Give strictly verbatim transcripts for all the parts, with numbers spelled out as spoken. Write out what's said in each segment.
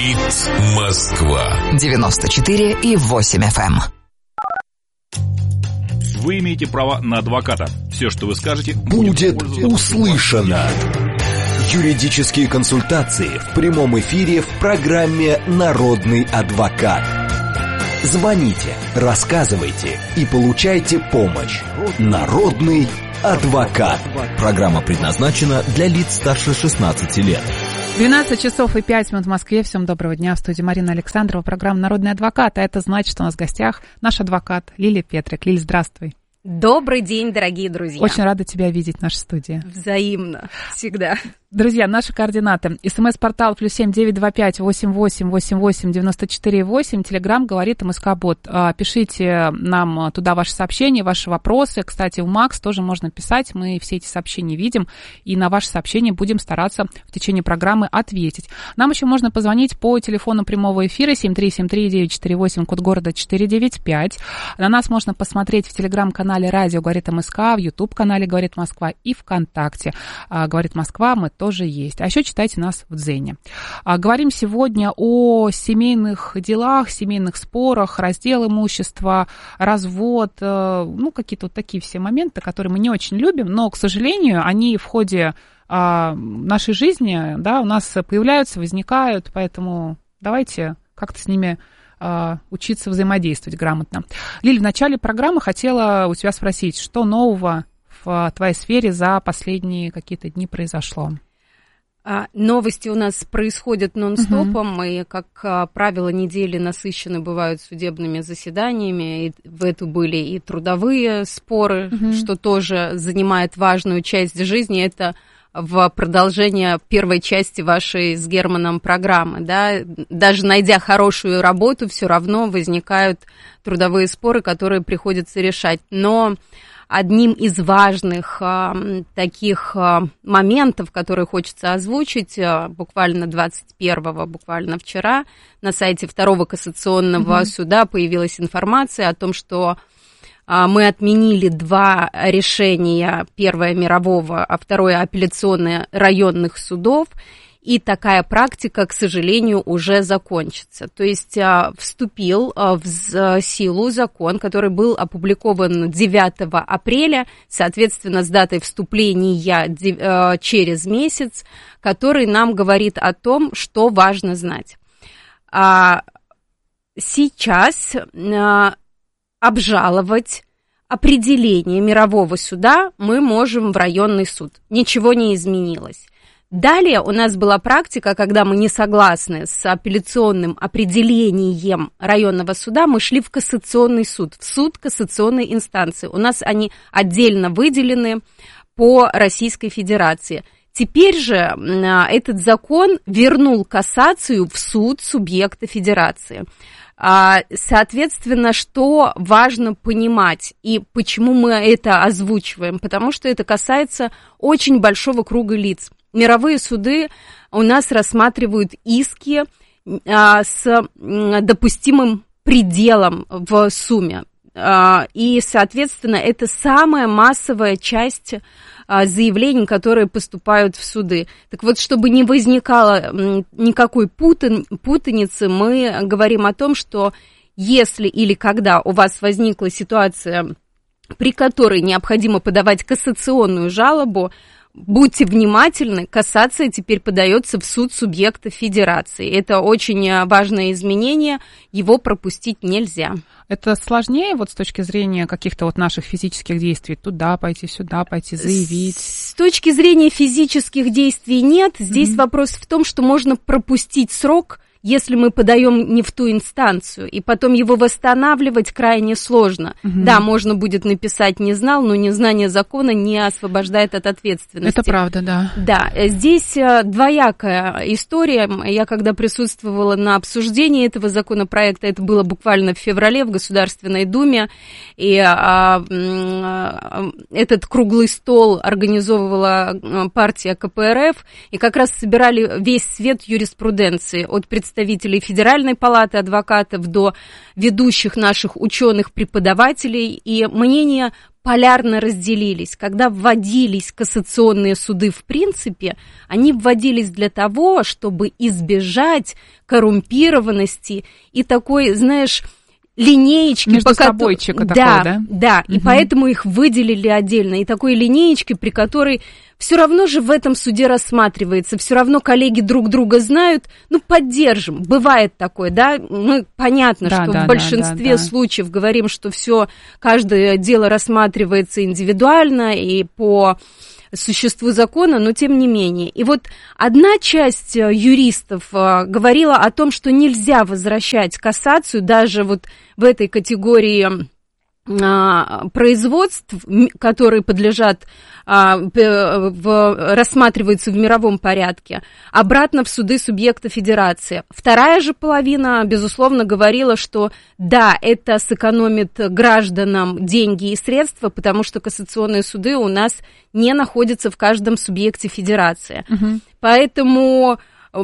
Говорит Москва. девяносто четыре и восемь эф эм. Вы имеете право на адвоката. Все, что вы скажете, будет услышано. Юридические консультации в прямом эфире в программе «Народный адвокат». Звоните, рассказывайте и получайте помощь. Народный адвокат. Программа предназначена для лиц старше шестнадцати лет. двенадцать часов и пять минут в Москве. Всем доброго дня. В студии Марина Александрова. Программа «Народный адвокат». А это значит, что у нас в гостях наш адвокат Лилия Петрик. Лиль, здравствуй. Добрый день, дорогие друзья. Очень рада тебя видеть в нашей студии. Взаимно. Всегда. Друзья, наши координаты. СМС-портал плюс семь девять два пять восемь восемь восемь восемь девяносто четыре восемь. Телеграм говорит МСК-бот. Пишите нам туда ваши сообщения, ваши вопросы. Кстати, у Макс тоже можно писать. Мы все эти сообщения видим. И на ваши сообщения будем стараться в течение программы ответить. Нам еще можно позвонить по телефону прямого эфира семь три семь три девять четыре восемь, код города четыре девять пять. На нас можно посмотреть в телеграм-канале «Радио Говорит МСК», в ютуб-канале «Говорит Москва» и ВКонтакте. «Говорит Москва» мы тоже есть. А еще читайте нас в Дзене. А, говорим сегодня о семейных делах, семейных спорах, раздел имущества, развод, э, ну, какие-то вот такие все моменты, которые мы не очень любим, но, к сожалению, они в ходе э, нашей жизни, да, у нас появляются, возникают, поэтому давайте как-то с ними э, учиться взаимодействовать грамотно. Лиль, в начале программы хотела у тебя спросить, что нового в твоей сфере за последние какие-то дни произошло? А, новости у нас происходят нон-стопом, uh-huh. и, как а, правило, недели насыщены бывают судебными заседаниями, и в эту были и трудовые споры, uh-huh. что тоже занимает важную часть жизни. Это в продолжение первой части вашей с Германом программы, да, даже найдя хорошую работу, все равно возникают трудовые споры, которые приходится решать. Но одним из важных а, таких а, моментов, которые хочется озвучить, а, буквально двадцать первого, буквально вчера, на сайте второго кассационного mm-hmm. суда появилась информация о том, что а, мы отменили два решения, первое мирового, а второе апелляционное районных судов, и такая практика, к сожалению, уже закончится. То есть вступил в силу закон, который был опубликован девятого апреля, соответственно, с датой вступления через месяц, который нам говорит о том, что важно знать. Сейчас обжаловать определение мирового суда мы можем в районный суд. Ничего не изменилось. Далее у нас была практика, когда мы не согласны с апелляционным определением районного суда, мы шли в кассационный суд, в суд кассационной инстанции. У нас они отдельно выделены по Российской Федерации. Теперь же этот закон вернул кассацию в суд субъекта федерации. Соответственно, что важно понимать и почему мы это озвучиваем? Потому что это касается очень большого круга лиц. Мировые суды у нас рассматривают иски а, с допустимым пределом в сумме. А, и, соответственно, это самая массовая часть а, заявлений, которые поступают в суды. Так вот, чтобы не возникало никакой путан- путаницы, мы говорим о том, что если или когда у вас возникла ситуация, при которой необходимо подавать кассационную жалобу, будьте внимательны, кассация теперь подается в суд субъекта федерации. Это очень важное изменение, его пропустить нельзя. Это сложнее вот с точки зрения каких-то вот наших физических действий? Туда пойти, сюда пойти, заявить? С точки зрения физических действий нет. Здесь mm-hmm. вопрос в том, что можно пропустить срок, если мы подаем не в ту инстанцию, и потом его восстанавливать крайне сложно. Угу. Да, можно будет написать «не знал», но незнание закона не освобождает от ответственности. Это правда, да. Да, здесь двоякая история. Я когда присутствовала на обсуждении этого законопроекта, это было буквально в феврале в Государственной Думе, и а, а, этот круглый стол организовывала партия ка пэ эр эф, и как раз собирали весь свет юриспруденции, от представителей представителей Федеральной палаты адвокатов до ведущих наших ученых-преподавателей, и мнения полярно разделились. Когда вводились кассационные суды в принципе, они вводились для того, чтобы избежать коррумпированности и такой, знаешь, линеечки, между по собойчика да, такой, да? Да, угу. И поэтому их выделили отдельно. И такой линеечки, при которой все равно же в этом суде рассматривается, все равно коллеги друг друга знают, ну, поддержим. Бывает такое, да? Мы понятно, да, что да, в большинстве да, да, случаев да. говорим, что все, каждое дело рассматривается индивидуально и по существу закона, но тем не менее. И вот одна часть юристов говорила о том, что нельзя возвращать кассацию даже вот в этой категории производств, которые подлежат, в, рассматриваются в мировом порядке, обратно в суды субъекта федерации. Вторая же половина, безусловно, говорила, что да, это сэкономит гражданам деньги и средства, потому что кассационные суды у нас не находятся в каждом субъекте федерации. Угу. Поэтому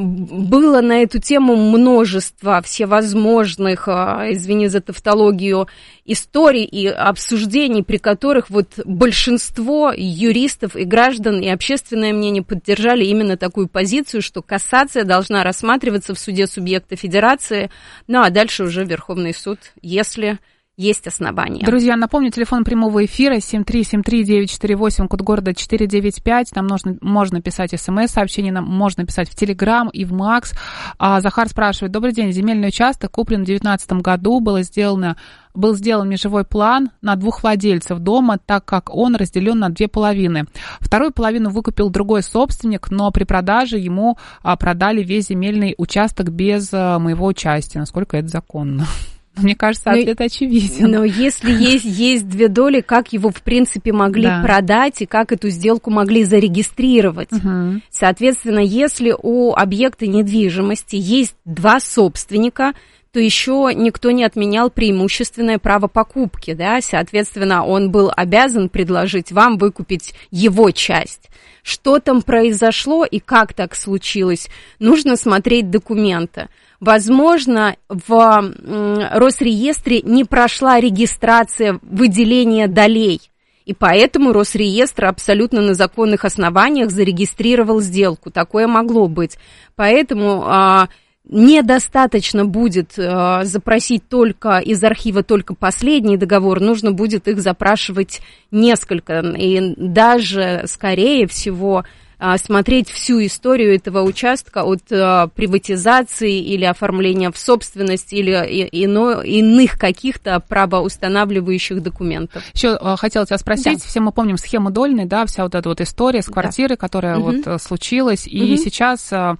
было на эту тему множество всевозможных, извини за тавтологию, историй и обсуждений, при которых вот большинство юристов и граждан и общественное мнение поддержали именно такую позицию, что кассация должна рассматриваться в суде субъекта федерации, ну а дальше уже Верховный суд, если есть основания. Друзья, напомню, телефон прямого эфира семь три семь три девять четыре восемь, код города четыре девять пять. Нам нужно, можно писать смс-сообщение, нам можно писать в Телеграм и в Макс. А, Захар спрашивает: добрый день, земельный участок куплен в две тысячи девятнадцатом году, было сделано, был сделан межевой план на двух владельцев дома, так как он разделен на две половины. Вторую половину выкупил другой собственник, но при продаже ему а, продали весь земельный участок без а, моего участия. Насколько это законно? Мне кажется, ответ но, очевиден. Но если есть, есть две доли, как его, в принципе, могли да. продать и как эту сделку могли зарегистрировать? Угу. Соответственно, если у объекта недвижимости есть два собственника, то еще никто не отменял преимущественное право покупки, да? Соответственно, он был обязан предложить вам выкупить его часть. Что там произошло и как так случилось, нужно смотреть документы. Возможно, в Росреестре не прошла регистрация выделения долей, и поэтому Росреестр абсолютно на законных основаниях зарегистрировал сделку. Такое могло быть. Поэтому а, недостаточно будет а, запросить только из архива только последний договор, нужно будет их запрашивать несколько, и даже, скорее всего, смотреть всю историю этого участка от а, приватизации или оформления в собственность или и, ино, иных каких-то правоустанавливающих документов. Еще а, хотела тебя спросить, да. Все мы помним схему Дольной, да, вся вот эта вот история с квартирой, да. которая угу. вот случилась, угу. и сейчас а,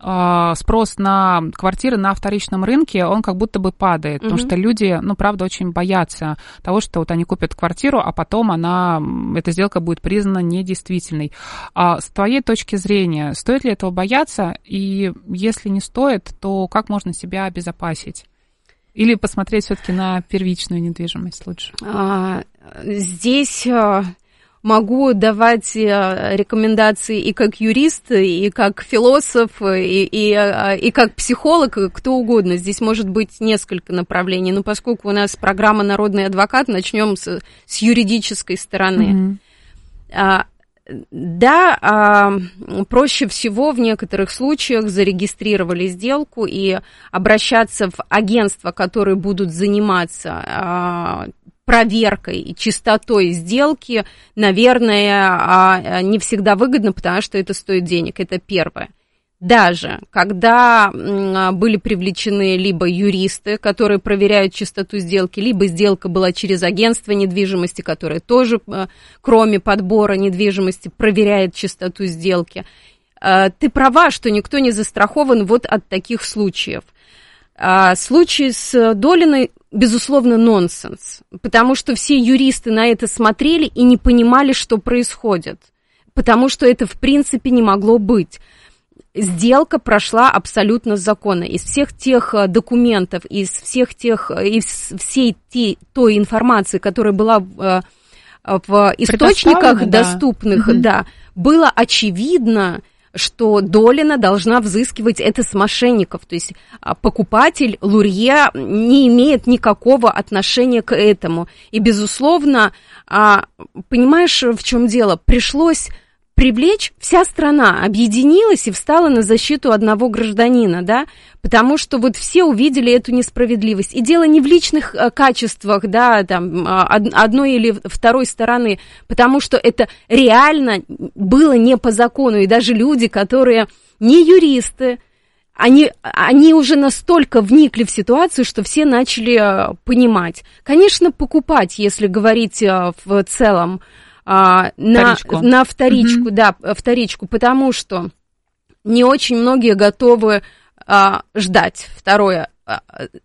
а, спрос на квартиры на вторичном рынке, он как будто бы падает, угу. потому что люди, ну, правда, очень боятся того, что вот они купят квартиру, а потом она, эта сделка будет признана недействительной. А с твоей точки зрения, стоит ли этого бояться, и если не стоит, то как можно себя обезопасить? Или посмотреть все-таки на первичную недвижимость лучше? А, здесь могу давать рекомендации и как юрист, и как философ, и, и, и как психолог, кто угодно. Здесь может быть несколько направлений, но поскольку у нас программа «Народный адвокат», начнем с, с юридической стороны. Mm-hmm. Да, а, проще всего в некоторых случаях зарегистрировали сделку и обращаться в агентства, которые будут заниматься а, проверкой и чистотой сделки, наверное, а, не всегда выгодно, потому что это стоит денег, это первое. Даже когда были привлечены либо юристы, которые проверяют чистоту сделки, либо сделка была через агентство недвижимости, которое тоже, кроме подбора недвижимости, проверяет чистоту сделки. Ты права, что никто не застрахован вот от таких случаев. Случай с Долиной, безусловно, нонсенс, потому что все юристы на это смотрели и не понимали, что происходит, потому что это, в принципе, не могло быть. Сделка прошла абсолютно законно. Из всех тех документов, из всех тех, из всей те, той информации, которая была в, в источниках доступных, да. Да, было очевидно, что Долина должна взыскивать это с мошенников. То есть покупатель Лурье не имеет никакого отношения к этому. И, безусловно, понимаешь, в чем дело? Пришлось привлечь, вся страна объединилась и встала на защиту одного гражданина, да, потому что вот все увидели эту несправедливость. И дело не в личных качествах, да, там, одной или второй стороны, потому что это реально было не по закону, и даже люди, которые не юристы, Они, они уже настолько вникли в ситуацию, что все начали понимать. Конечно, покупать, если говорить в целом, на вторичку, на вторичку, mm-hmm. да, вторичку, потому что не очень многие готовы а, ждать. Второе, а,